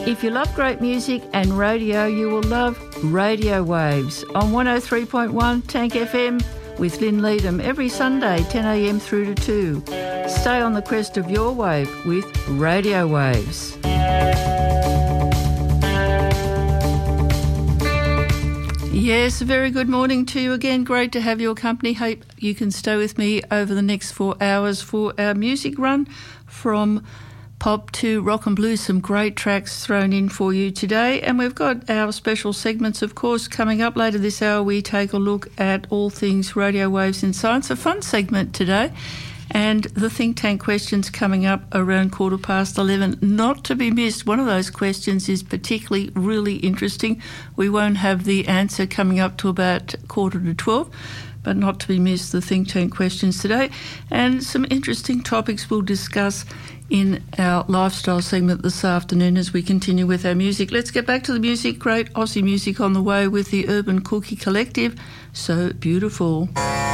If you love great music and radio, you will love Radio Waves on 103.1 Tank FM with Lynn Leadham every Sunday 10 a.m. through to 2. Stay on the crest of your wave with Radio Waves. Yes, a very good morning to you again. Great to have your company. Hope you can stay with me over the next 4 hours for our music run from pop to rock and blues. Some great tracks thrown in for you today. And we've got our special segments, of course, coming up later this hour. We take a look at all things radio waves in science. A fun segment today. And the think tank questions coming up around 11:15. Not to be missed. One of those questions is particularly really interesting. We won't have the answer coming up to about 11:45. But not to be missed, the think tank questions today. And some interesting topics we'll discuss in our lifestyle segment this afternoon as we continue with our music. Let's get back to the music. Great Aussie music on the way with the Urban Cookie Collective. So Beautiful.